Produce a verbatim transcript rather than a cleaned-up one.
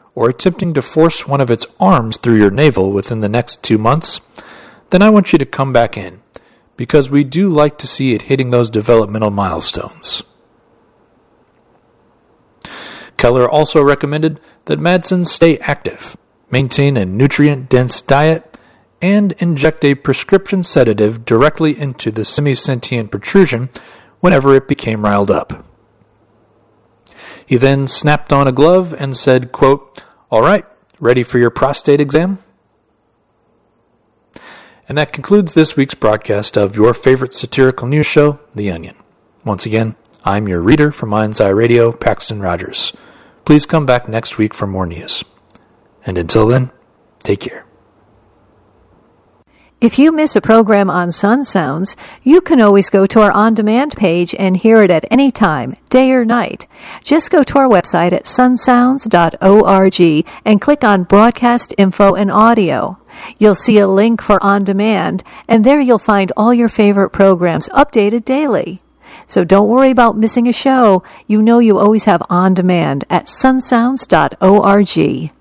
or attempting to force one of its arms through your navel within the next two months, then I want you to come back in, because we do like to see it hitting those developmental milestones. Keller also recommended that Madsen stay active, maintain a nutrient-dense diet, and inject a prescription sedative directly into the semisentient protrusion whenever it became riled up. He then snapped on a glove and said, quote, "All right, ready for your prostate exam?" And that concludes this week's broadcast of your favorite satirical news show, The Onion. Once again, I'm your reader from Mind's Eye Radio, Paxton Rogers. Please come back next week for more news. And until then, take care. If you miss a program on Sun Sounds, you can always go to our on-demand page and hear it at any time, day or night. Just go to our website at sun sounds dot org and click on Broadcast Info and Audio. You'll see a link for on-demand, and there you'll find all your favorite programs updated daily. So don't worry about missing a show. You know you always have on-demand at sun sounds dot org.